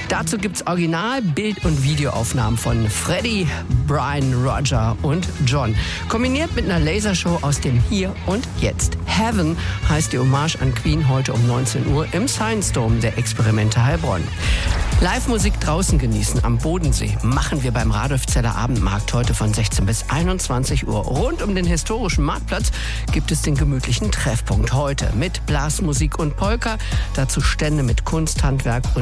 Dazu gibt's Original-, Bild- und Videoaufnahmen von Freddie, Brian, Roger und John. Kombiniert mit einer Lasershow aus dem Hier und Jetzt. Heaven heißt die Hommage an Queen heute um 19 Uhr im Science Dome der Experimente Heilbronn. Live-Musik draußen genießen am Bodensee machen wir beim Radolfzeller Abendmarkt heute von 16 bis 21 Uhr. Rund um den historischen Marktplatz gibt es den gemütlichen Treffpunkt heute mit Blasmusik und Polka. Dazu Stände mit Kunst, Handwerk und